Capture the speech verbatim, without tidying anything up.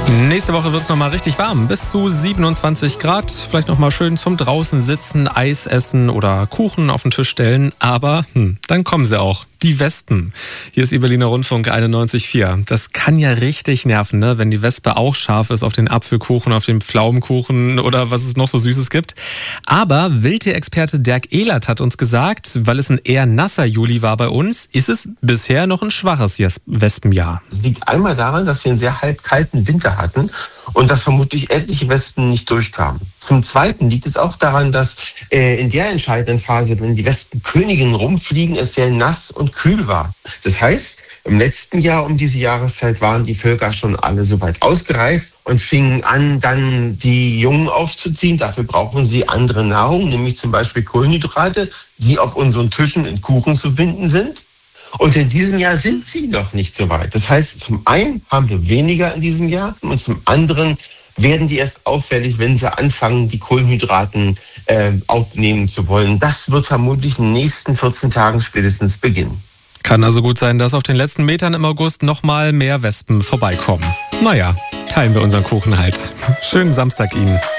Nächste Woche wird es nochmal richtig warm, bis zu siebenundzwanzig Grad. Vielleicht nochmal schön zum draußen sitzen, Eis essen oder Kuchen auf den Tisch stellen. Aber hm, dann kommen sie auch, die Wespen. Hier ist Ihr Berliner Rundfunk einundneunzig Komma vier. Das kann ja richtig nerven, ne? Wenn die Wespe auch scharf ist auf den Apfelkuchen, auf den Pflaumenkuchen oder was es noch so Süßes gibt. Aber Wildtierexperte Dirk Ehlert hat uns gesagt, weil es ein eher nasser Juli war bei uns, ist es bisher noch ein schwaches Wespenjahr. Das liegt einmal daran, dass wir einen sehr halb kalten Winter hatten und dass vermutlich etliche Wespen nicht durchkamen. Zum Zweiten liegt es auch daran, dass äh, in der entscheidenden Phase, wenn die Wespenköniginnen rumfliegen, es sehr nass und kühl war. Das heißt, im letzten Jahr um diese Jahreszeit waren die Völker schon alle soweit ausgereift und fingen an, dann die Jungen aufzuziehen. Dafür brauchen sie andere Nahrung, nämlich zum Beispiel Kohlenhydrate, die auf unseren Tischen in Kuchen zu finden sind. Und in diesem Jahr sind sie noch nicht so weit. Das heißt, zum einen haben wir weniger in diesem Jahr und zum anderen werden die erst auffällig, wenn sie anfangen, die Kohlenhydraten äh, aufnehmen zu wollen. Das wird vermutlich in den nächsten vierzehn Tagen spätestens beginnen. Kann also gut sein, dass auf den letzten Metern im August nochmal mehr Wespen vorbeikommen. Naja, teilen wir unseren Kuchen halt. Schönen Samstag Ihnen.